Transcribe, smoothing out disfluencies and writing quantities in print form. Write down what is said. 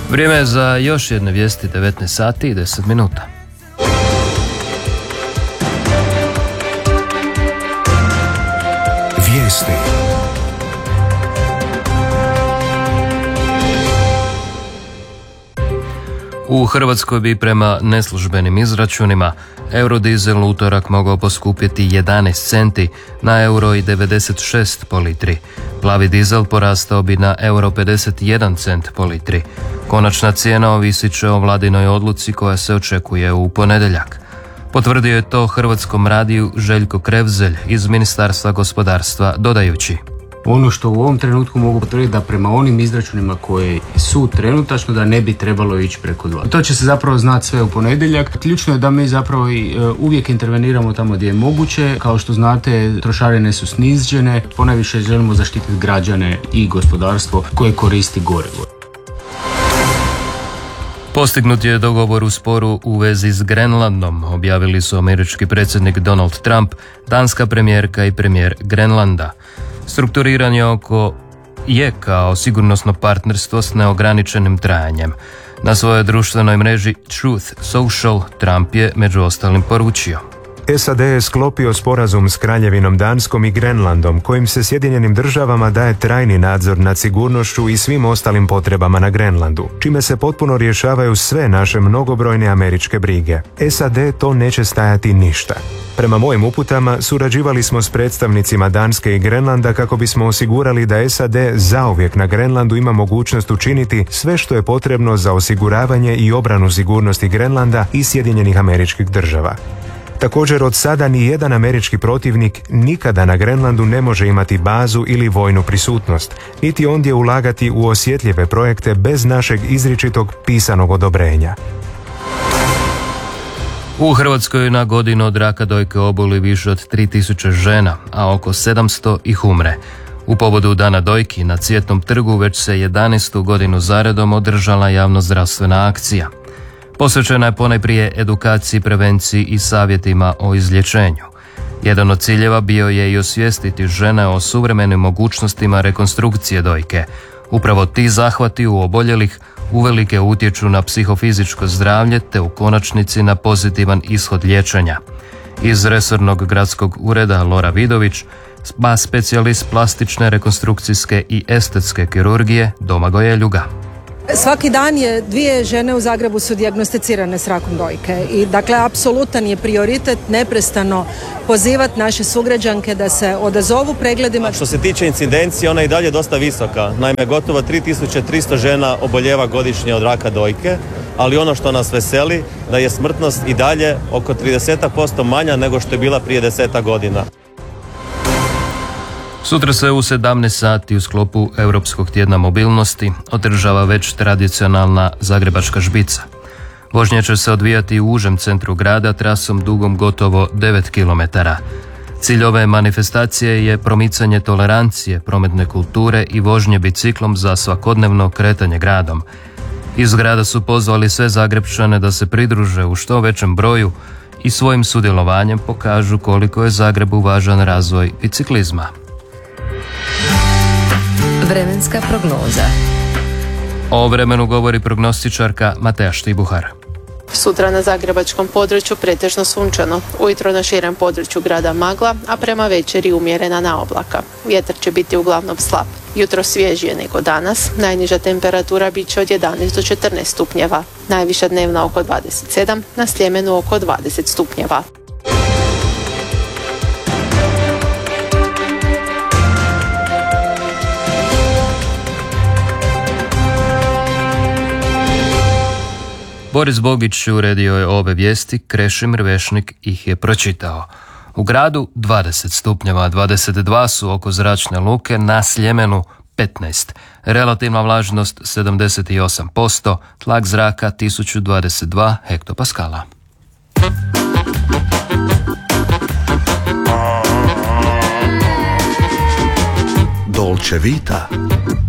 Vrijeme je za još jedne vijesti, 19 sati i 10 minuta. Vijesti. U Hrvatskoj bi prema neslužbenim izračunima eurodizel u utorak mogao poskupjeti 11 centi na euro i 96 po litri. Plavi dizel porastao bi na euro 51 cent po litri. Konačna cijena ovisit će o vladinoj odluci koja se očekuje u ponedjeljak. Potvrdio je to Hrvatskom radiju Željko Krevzelj iz Ministarstva gospodarstva, dodajući: Ono što u ovom trenutku mogu potvrditi da prema onim izračunima koji su trenutačno da ne bi trebalo ići preko 2. To će se zapravo znati sve u ponedjeljak. Ključno je da mi zapravo uvijek interveniramo tamo gdje je moguće. Kao što znate, trošarine su snižene. Ponajviše želimo zaštititi građane i gospodarstvo koje koristi gorivo. Postignut je dogovor u sporu u vezi s Grenlandom, objavili su američki predsjednik Donald Trump, danska premijerka i premijer Grenlanda. Strukturiran je kao sigurnosno partnerstvo s neograničenim trajanjem. Na svojoj društvenoj mreži Truth Social Trump je među ostalim poručio: SAD je sklopio sporazum s Kraljevinom Danskom i Grenlandom, kojim se Sjedinjenim državama daje trajni nadzor nad sigurnošću i svim ostalim potrebama na Grenlandu, čime se potpuno rješavaju sve naše mnogobrojne američke brige. SAD to neće stajati ništa. Prema mojim uputama, surađivali smo s predstavnicima Danske i Grenlanda kako bismo osigurali da SAD zauvijek na Grenlandu ima mogućnost učiniti sve što je potrebno za osiguravanje i obranu sigurnosti Grenlanda i Sjedinjenih Američkih Država. Također, od sada ni jedan američki protivnik nikada na Grenlandu ne može imati bazu ili vojnu prisutnost, niti ondje ulagati u osjetljive projekte bez našeg izričitog pisanog odobrenja. U Hrvatskoj na godinu od raka dojke oboli više od 3000 žena, a oko 700 ih umre. U povodu Dana dojki na Cvjetnom trgu već se 11. godinu zaredom održala javnozdravstvena akcija. Posvećena je ponajprije edukaciji, prevenciji i savjetima o izlječenju. Jedan od ciljeva bio je i osvijestiti žene o suvremenim mogućnostima rekonstrukcije dojke. Upravo ti zahvati u oboljelih uvelike utječu na psihofizičko zdravlje te u konačnici na pozitivan ishod liječenja. Iz resornog gradskog ureda Lora Vidović, specijalist plastične, rekonstrukcijske i estetske kirurgije Domagoj Ljuga. Svaki dan je 2 žene u Zagrebu su dijagnosticirane s rakom dojke i dakle apsolutan je prioritet neprestano pozivati naše sugrađanke da se odazovu pregledima. A što se tiče incidencije, ona je i dalje dosta visoka. Naime, gotovo 3300 žena oboljeva godišnje od raka dojke, ali ono što nas veseli da je smrtnost i dalje oko 30% manja nego što je bila prije 10 godina. Sutra se u 17 sati u sklopu Europskog tjedna mobilnosti održava već tradicionalna Zagrebačka žbica. Vožnja će se odvijati u užem centru grada trasom dugom gotovo 9 km. Cilj ove manifestacije je promicanje tolerancije, prometne kulture i vožnje biciklom za svakodnevno kretanje gradom. Iz grada su pozvali sve Zagrepčane da se pridruže u što većem broju i svojim sudjelovanjem pokažu koliko je Zagrebu važan razvoj biciklizma. Vremenska prognoza. O vremenu govori prognostičarka Mateja Štibuhar. Sutra na zagrebačkom području pretežno sunčano, ujutro na širem području grada magla, a prema večeri umjerena naoblaka. Vjetar će biti uglavnom slab. Jutro svježije nego danas, najniža temperatura bit će od 11 do 14 stupnjeva, najviša dnevna oko 27, na Sljemenu oko 20 stupnjeva. Boris Bogić uredio je ove vijesti, Krešimir Vešnik ih je pročitao. U gradu 20 stupnjeva, 22 su oko zračne luke, na Sljemenu 15. Relativna vlažnost 78%, tlak zraka 1022 hektopaskala. Dolce Vita.